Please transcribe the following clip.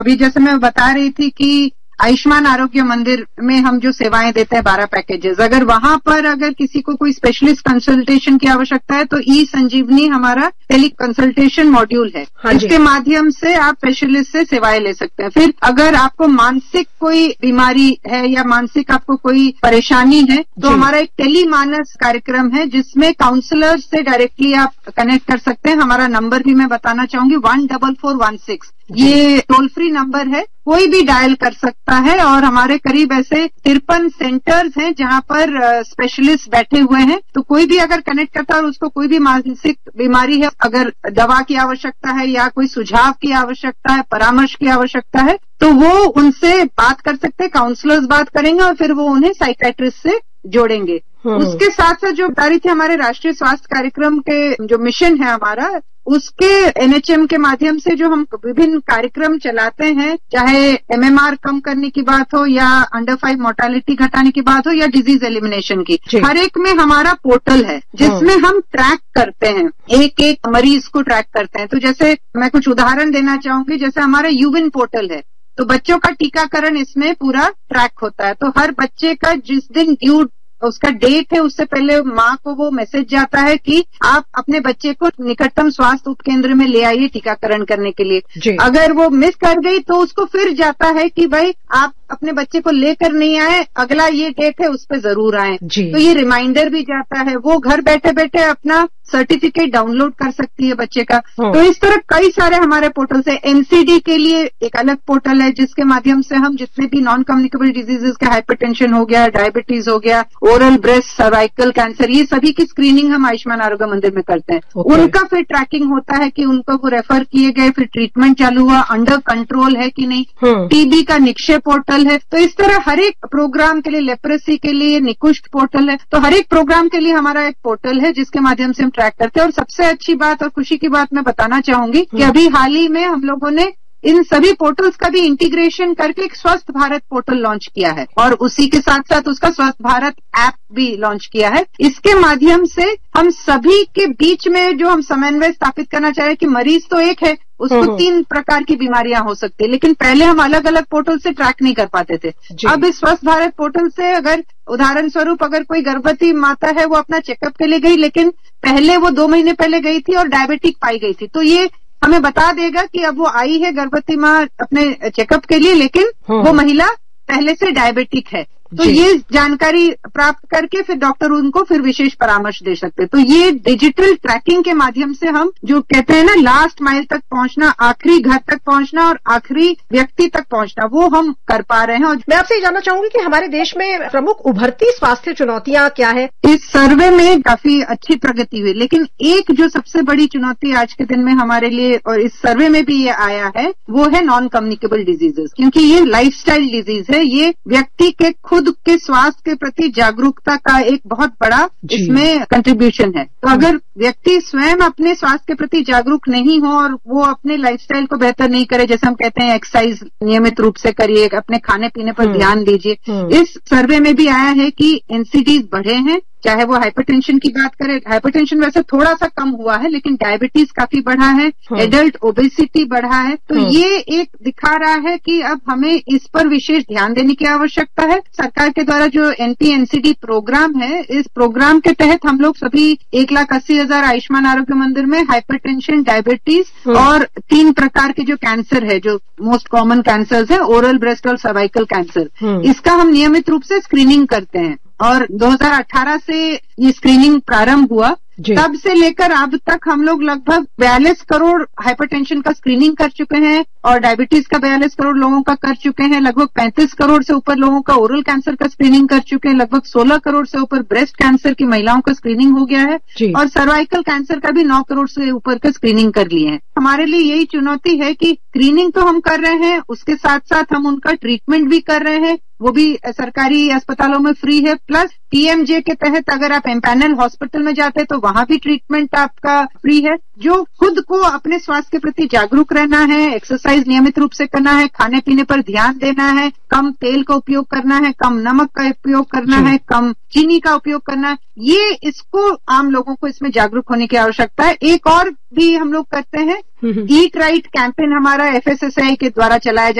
अभी जैसे मैं बता रही थी कि आयुष्मान आरोग्य मंदिर में हम जो सेवाएं देते हैं 12 पैकेजेस, अगर वहां पर अगर किसी को कोई स्पेशलिस्ट कंसल्टेशन की आवश्यकता है तो ई संजीवनी हमारा टेली कंसल्टेशन मॉड्यूल है। इसके माध्यम से आप स्पेशलिस्ट से सेवाएं ले सकते हैं। फिर अगर आपको मानसिक कोई बीमारी है या मानसिक आपको कोई परेशानी है तो हमारा एक टेली मानस कार्यक्रम है जिसमें काउंसलर से डायरेक्टली आप कनेक्ट कर सकते हैं। हमारा नंबर भी मैं बताना चाहूंगी 14416, ये टोल फ्री नंबर है, कोई भी डायल कर सकता है। और हमारे करीब ऐसे 53 सेंटर्स हैं जहां पर स्पेशलिस्ट बैठे हुए हैं, तो कोई भी अगर कनेक्ट करता है और उसको कोई भी मानसिक बीमारी है, अगर दवा की आवश्यकता है या कोई सुझाव की आवश्यकता है, परामर्श की आवश्यकता है, तो वो उनसे बात कर सकते हैं, काउंसलर्स बात करेंगे और फिर वो उन्हें साइकियाट्रिस्ट से जोड़ेंगे। उसके साथ साथ जो बता रही थी हमारे राष्ट्रीय स्वास्थ्य कार्यक्रम के जो मिशन है हमारा, उसके एनएचएम के माध्यम से जो हम विभिन्न कार्यक्रम चलाते हैं, चाहे एमएमआर कम करने की बात हो या अंडर 5 मोर्टेलिटी घटाने की बात हो या डिजीज एलिमिनेशन की, हर एक में हमारा पोर्टल है जिसमें हम ट्रैक करते हैं, एक एक मरीज को ट्रैक करते हैं। तो जैसे मैं कुछ उदाहरण देना चाहूंगी, जैसे हमारा यूविन पोर्टल है तो बच्चों का टीकाकरण इसमें पूरा ट्रैक होता है। तो हर बच्चे का जिस दिन ड्यू उसका डेट है उससे पहले माँ को वो मैसेज जाता है कि आप अपने बच्चे को निकटतम स्वास्थ्य उपकेंद्र में ले आइए टीकाकरण करने के लिए। अगर वो मिस कर गई तो उसको फिर जाता है कि भाई आप अपने बच्चे को लेकर नहीं आए, अगला ये डेट है उस पर जरूर आए। तो ये रिमाइंडर भी जाता है, वो घर बैठे बैठे अपना सर्टिफिकेट डाउनलोड कर सकती है बच्चे का। तो इस तरह कई सारे हमारे पोर्टल्स है। एनसीडी के लिए एक अलग पोर्टल है जिसके माध्यम से हम जितने भी नॉन कम्युनिकेबल डिजीजेस के, हाइपरटेंशन हो गया, डायबिटीज हो गया, ओरल ब्रेस्ट, सर्वाइकल कैंसर, ये सभी की स्क्रीनिंग हम आयुष्मान आरोग्य मंदिर में करते हैं। उनका फिर ट्रैकिंग होता है कि उनको वो रेफर किए गए, फिर ट्रीटमेंट चालू हुआ, अंडर कंट्रोल है कि नहीं। टीबी का निक्षय पोर्टल है। तो इस तरह हर एक प्रोग्राम के लिए, लेप्रेसी के लिए निकुष्ट पोर्टल है। तो हर एक प्रोग्राम के लिए हमारा एक पोर्टल है जिसके माध्यम से हम ट्रैक करते हैं। और सबसे अच्छी बात और खुशी की बात मैं बताना चाहूंगी कि अभी हाल ही में हम लोगों ने इन सभी पोर्टल्स का भी इंटीग्रेशन करके एक स्वस्थ भारत पोर्टल लॉन्च किया है और उसी के साथ साथ उसका स्वस्थ भारत ऐप भी लॉन्च किया है। इसके माध्यम से हम सभी के बीच में जो हम समन्वय स्थापित करना चाह रहे हैं कि मरीज तो एक है, उसको 3 प्रकार की बीमारियां हो सकती है, लेकिन पहले हम अलग अलग पोर्टल से ट्रैक नहीं कर पाते थे। अब इस स्वस्थ भारत पोर्टल से अगर उदाहरण स्वरूप अगर कोई गर्भवती माता है वो अपना चेकअप के लिए गई, लेकिन पहले वो 2 महीने पहले गई थी और डायबिटिक पाई गई थी, तो ये हमें बता देगा कि अब वो आई है गर्भवती माँ अपने चेकअप के लिए, लेकिन वो महिला पहले से डायबिटिक है। तो ये जानकारी प्राप्त करके फिर डॉक्टर उनको फिर विशेष परामर्श दे सकते हैं। तो ये डिजिटल ट्रैकिंग के माध्यम से हम जो कहते हैं ना लास्ट माइल तक पहुंचना, आखिरी घर तक पहुंचना और आखिरी व्यक्ति तक पहुंचना, वो हम कर पा रहे हैं। और मैं आपसे जानना चाहूंगी कि हमारे देश में प्रमुख उभरती स्वास्थ्य चुनौतियां क्या है? इस सर्वे में काफी अच्छी प्रगति हुई, लेकिन एक जो सबसे बड़ी चुनौती आज के दिन में हमारे लिए और इस सर्वे में भी ये आया है वो है नॉन कम्युनिकेबल डिजीजेस, क्योंकि ये लाइफस्टाइल डिजीज है। ये व्यक्ति के खुद के स्वास्थ्य के प्रति जागरूकता का एक बहुत बड़ा इसमें कंट्रीब्यूशन है। तो अगर व्यक्ति स्वयं अपने स्वास्थ्य के प्रति जागरूक नहीं हो और वो अपने लाइफस्टाइल को बेहतर नहीं करे, जैसे हम कहते हैं एक्सरसाइज नियमित रूप से करिए, अपने खाने पीने पर ध्यान दीजिए। इस सर्वे में भी आया है कि एनसीडीज बढ़े हैं, चाहे वो हाइपरटेंशन की बात करें, हाइपरटेंशन वैसे थोड़ा सा कम हुआ है लेकिन डायबिटीज काफी बढ़ा है, एडल्ट ओबेसिटी बढ़ा है। तो ये एक दिखा रहा है कि अब हमें इस पर विशेष ध्यान देने की आवश्यकता है। सरकार के द्वारा जो एंटी एनसीडी प्रोग्राम है, इस प्रोग्राम के तहत हम लोग सभी 1,80,000 आयुष्मान आरोग्य मंदिर में हाइपरटेंशन, डायबिटीज और 3 प्रकार के जो कैंसर है, जो मोस्ट कॉमन कैंसर है, ओरल ब्रेस्ट और सर्वाइकल कैंसर, इसका हम नियमित रूप से स्क्रीनिंग करते हैं। और 2018 से ये स्क्रीनिंग प्रारंभ हुआ, तब से लेकर अब तक हम लोग लगभग 42 करोड़ हाइपरटेंशन का स्क्रीनिंग कर चुके हैं और डायबिटीज का 42 करोड़ लोगों का कर चुके हैं। लगभग 35 करोड़ से ऊपर लोगों का ओरल कैंसर का स्क्रीनिंग कर चुके हैं। लगभग 16 करोड़ से ऊपर ब्रेस्ट कैंसर की महिलाओं का स्क्रीनिंग हो गया है और सर्वाइकल कैंसर का भी 9 करोड़ से ऊपर का स्क्रीनिंग कर लिए हैं। हमारे लिए यही चुनौती है कि स्क्रीनिंग तो हम कर रहे हैं, उसके साथ साथ हम उनका ट्रीटमेंट भी कर रहे हैं, वो भी सरकारी अस्पतालों में फ्री है। प्लस पीएमजे के तहत अगर आप एम्पैनल हॉस्पिटल में जाते हैं तो वहां भी ट्रीटमेंट आपका फ्री है। जो खुद को अपने स्वास्थ्य के प्रति जागरूक रहना है, एक्सरसाइज एक्सरसाइज नियमित रूप से करना है, खाने पीने पर ध्यान देना है, कम तेल का उपयोग करना है, कम नमक का उपयोग करना है, कम चीनी का उपयोग करना है। ये इसको आम लोगों को इसमें जागरूक होने की आवश्यकता है। एक और भी हम लोग करते हैं, ईट राइट कैंपेन हमारा FSSAI के द्वारा चलाया